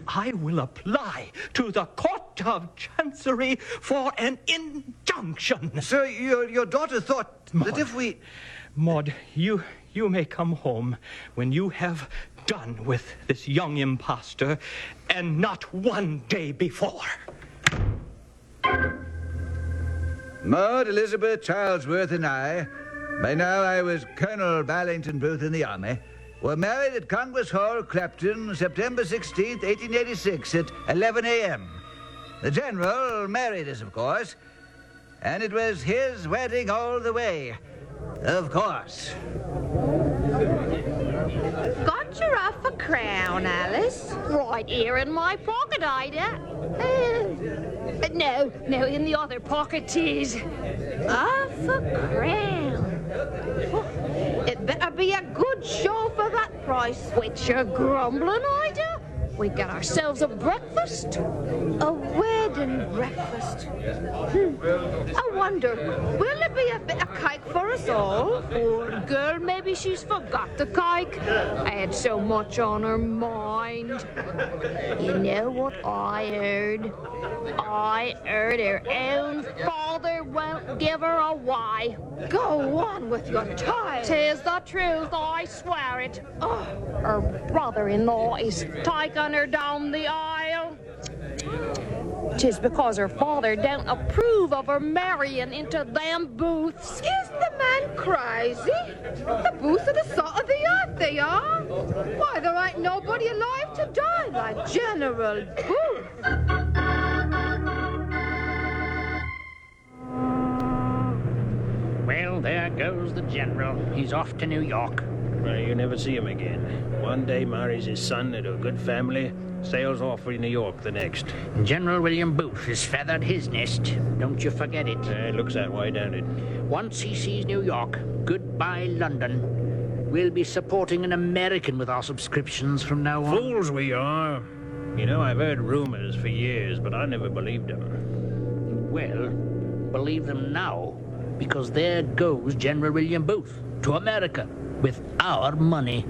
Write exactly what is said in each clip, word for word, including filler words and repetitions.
I will apply to the Court of Chancery for an injunction. Sir, your, your daughter thought Maud, that if we... Maud, you, you may come home when you have done with this young impostor, and not one day before. Maud Elizabeth Charlesworth and I, by now I was Colonel Ballington Booth in the Army, were married at Congress Hall, Clapton, September sixteenth, eighteen eighty-six, at eleven a.m. The General married us, of course, and it was his wedding all the way, of course. Got you off a crown, Alice? Right here in my pocket, Ida. Uh, no, no, in the other pocket, tis. Off a crown. Oh, it better be a good show for that price. Which you're grumbling, Ida? We got ourselves a breakfast. A wedding breakfast. Hmm. I wonder, will there be a bit of cake for us all? Poor girl, maybe she's forgot the cake. I had so much on her mind. You know what I heard? I heard her own father won't give her away. Go on with your tale. 'Tis the truth, I swear it. Oh, her brother-in-law is taking her down the aisle. 'Tis because her father don't approve of her marrying into them Booths. Is the man crazy? The Booths are the salt of the earth, they are. Why, there ain't nobody alive to die like General Booth. Well, there goes the General. He's off to New York. Well, you never see him again. One day marries his son into a good family, sails off for New York the next. General William Booth has feathered his nest. Don't you forget it. Uh, it looks that way, don't it? Once he sees New York, goodbye London. We'll be supporting an American with our subscriptions from now on. Fools we are. You know, I've heard rumors for years, but I never believed them. Well, believe them now, because there goes General William Booth to America with our money.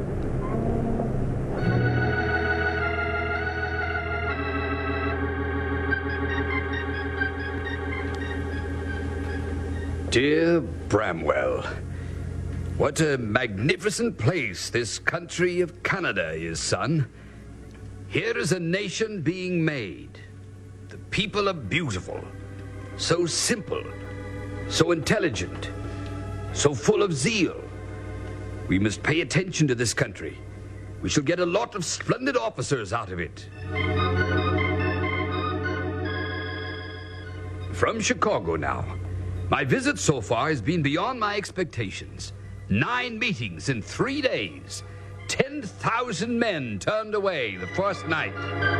Dear Bramwell, what a magnificent place this country of Canada is, son. Here is a nation being made. The people are beautiful, so simple, so intelligent, so full of zeal. We must pay attention to this country. We shall get a lot of splendid officers out of it. From Chicago now. My visit so far has been beyond my expectations. Nine meetings in three days. Ten thousand men turned away the first night.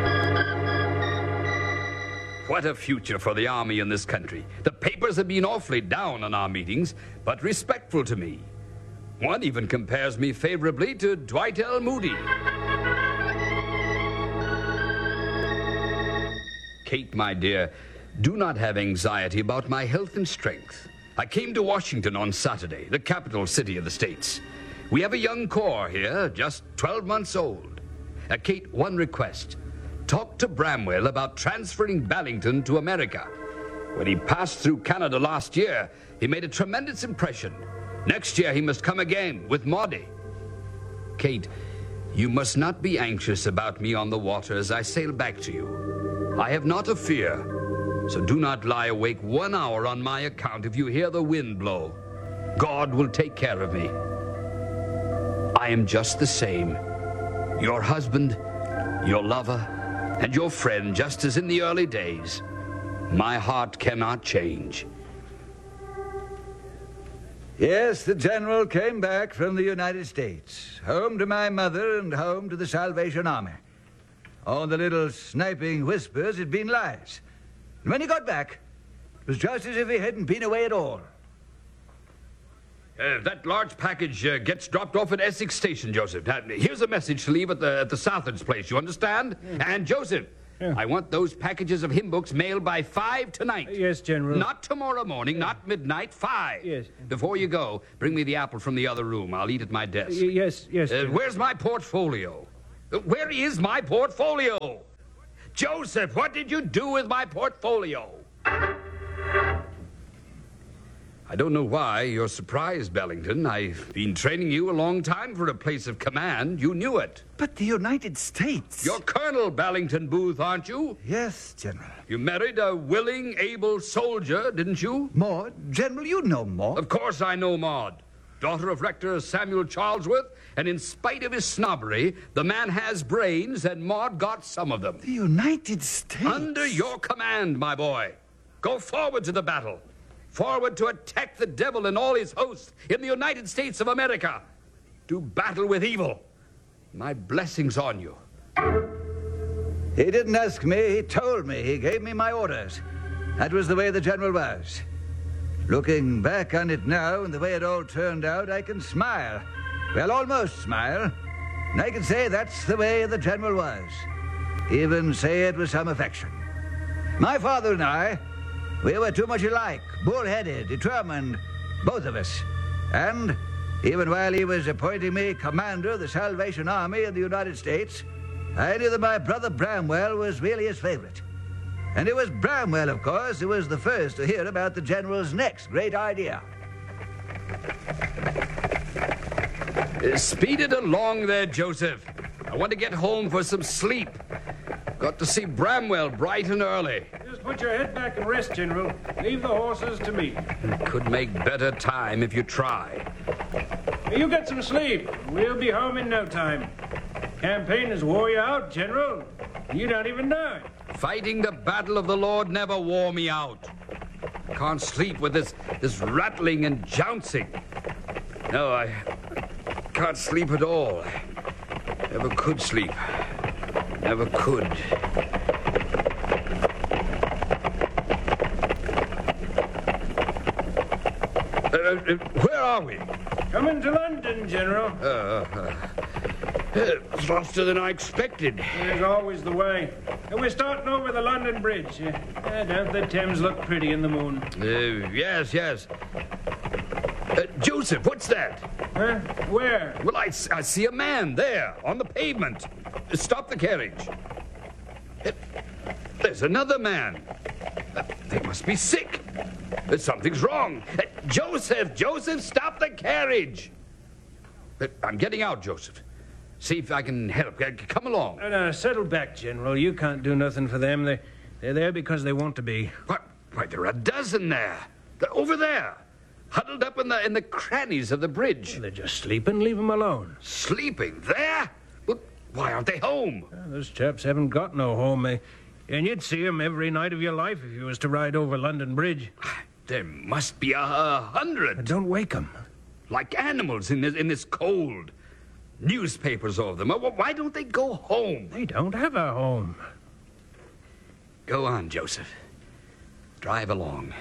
What a future for the army in this country. The papers have been awfully down on our meetings, but respectful to me. One even compares me favorably to Dwight L. Moody. Kate, my dear, do not have anxiety about my health and strength. I came to Washington on Saturday, the capital city of the States. We have a young corps here, just twelve months old. Uh, Kate, one request. Talk to Bramwell about transferring Ballington to America. When he passed through Canada last year, he made a tremendous impression. Next year, he must come again with Maudie. Kate, you must not be anxious about me on the water as I sail back to you. I have not a fear. So do not lie awake one hour on my account if you hear the wind blow. God will take care of me. I am just the same. Your husband, your lover, and your friend, just as in the early days. My heart cannot change. Yes, the General came back from the United States, home to my mother and home to the Salvation Army. All the little sniping whispers had been lies. And when he got back, it was just as if he hadn't been away at all. Uh, that large package uh, gets dropped off at Essex Station, Joseph. Now, here's a message to leave at the, at the Southard's place, you understand? Yeah. And, Joseph, yeah. I want those packages of hymn books mailed by five tonight. Uh, yes, General. Not tomorrow morning, yeah. Not midnight, five. Yes. Before you go, bring me the apple from the other room. I'll eat at my desk. Y- yes, yes. Uh, where's my portfolio? Where is my portfolio? Joseph, what did you do with my portfolio? I don't know why you're surprised, Bellington. I've been training you a long time for a place of command. You knew it. But the United States... You're Colonel Bellington Booth, aren't you? Yes, General. You married a willing, able soldier, didn't you? Maud? General, you know Maud. Of course I know Maud. Daughter of Rector Samuel Charlesworth, and in spite of his snobbery, the man has brains, and Maud got some of them. The United States? Under your command, my boy. Go forward to the battle. Forward to attack the devil and all his hosts in the United States of America. Do battle with evil. My blessings on you. He didn't ask me, he told me. He gave me my orders. That was the way the General was. Looking back on it now and the way it all turned out, I can smile. Well, almost smile. And I can say that's the way the General was. Even say it with some affection. My father and I, we were too much alike, bull-headed, determined, both of us. And even while he was appointing me commander of the Salvation Army in the United States, I knew that my brother Bramwell was really his favorite. And it was Bramwell, of course, who was the first to hear about the General's next great idea. Uh, speed it along there, Joseph. I want to get home for some sleep. Got to see Bramwell bright and early. Just put your head back and rest, General. Leave the horses to me. Could make better time if you try. You get some sleep. We'll be home in no time. Campaign has wore you out, General. You don't even know it. Fighting the battle of the Lord never wore me out. Can't sleep with this, this rattling and jouncing. No, I can't sleep at all. Never could sleep. Never could. Uh, uh, where are we? Coming to London, General. Uh, uh, uh, faster than I expected. There's always the way. And we're starting over the London Bridge. Uh, don't the Thames look pretty in the moon? Uh, yes, yes. Uh, Joseph, what's that? Huh? Where? Well, I, I see a man there on the pavement. Uh, Stop the carriage. Uh, There's another man. Uh, They must be sick. Uh, Something's wrong. Uh, Joseph, Joseph, stop the carriage. Uh, I'm getting out, Joseph. See if I can help. Uh, Come along. No, no, settle back, General. You can't do nothing for them. They, they're there because they want to be. What? Why, there are a dozen there. They're over there. Huddled up in the in the crannies of the bridge. They're just sleeping. Leave them alone. Sleeping there? Well, why aren't they home? Well, those chaps haven't got no home. They, and you'd see them every night of your life if you was to ride over London Bridge. There must be a, a hundred. But don't wake them. Like animals in this, in this cold. Newspapers of them. Wh- Why don't they go home? They don't have a home. Go on, Joseph. Drive along.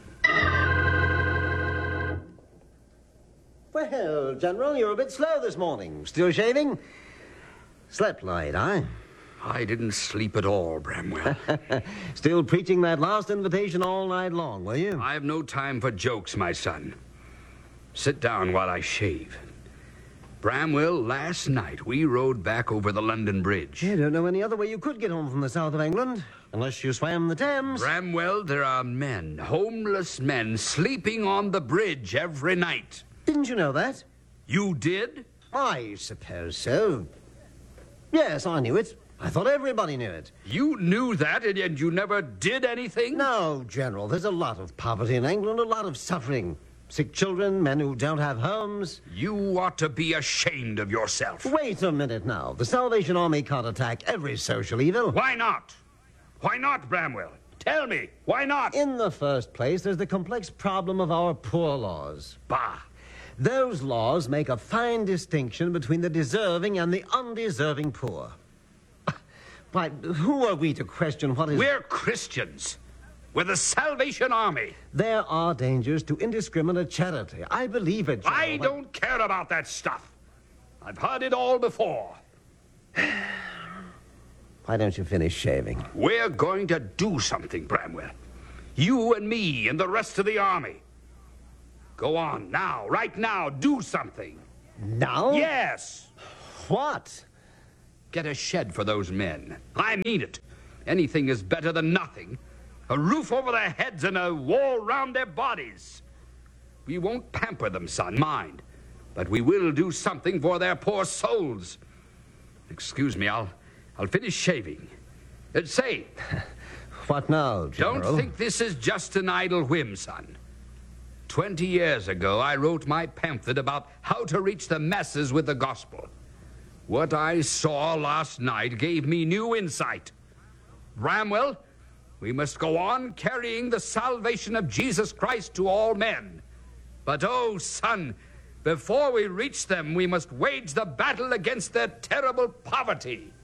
Well, General, you're a bit slow this morning. Still shaving? Slept late, eh? I didn't sleep at all, Bramwell. Still preaching that last invitation all night long, were you? I have no time for jokes, my son. Sit down while I shave. Bramwell, last night we rode back over the London Bridge. You don't know any other way you could get home from the south of England, unless you swam the Thames. Bramwell, there are men, homeless men, sleeping on the bridge every night. Didn't you know that? You did? I suppose so. Yes, I knew it. I thought everybody knew it. You knew that, and, and you never did anything? No, General, there's a lot of poverty in England, a lot of suffering. Sick children, men who don't have homes. You ought to be ashamed of yourself. Wait a minute now. The Salvation Army can't attack every social evil. Why not? Why not, Bramwell? Tell me, why not? In the first place, there's the complex problem of our poor laws. Bah! Those laws make a fine distinction between the deserving and the undeserving poor. Why, who are we to question what is... We're Christians. We're the Salvation Army. There are dangers to indiscriminate charity. I believe it, General, I but- don't care about that stuff. I've heard it all before. Why don't you finish shaving? We're going to do something, Bramwell. You and me and the rest of the army. Go on, now, right now, do something. Now? Yes. What? get a shed for those men. I mean it. Anything is better than nothing. A roof over their heads and a wall round their bodies. We won't pamper them, son, mind. But we will do something for their poor souls. Excuse me, I'll, I'll finish shaving. Uh, say... What now, General? Don't think this is just an idle whim, son. Twenty years ago, I wrote my pamphlet about how to reach the masses with the gospel. What I saw last night gave me new insight. Bramwell, we must go on carrying the salvation of Jesus Christ to all men. But, oh, son, before we reach them, we must wage the battle against their terrible poverty.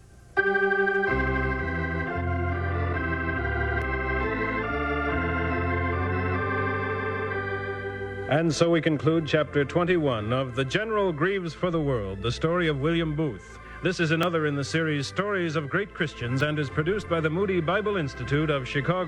And so we conclude chapter twenty-one of The General Grieves for the World, the story of William Booth. This is another in the series Stories of Great Christians and is produced by the Moody Bible Institute of Chicago.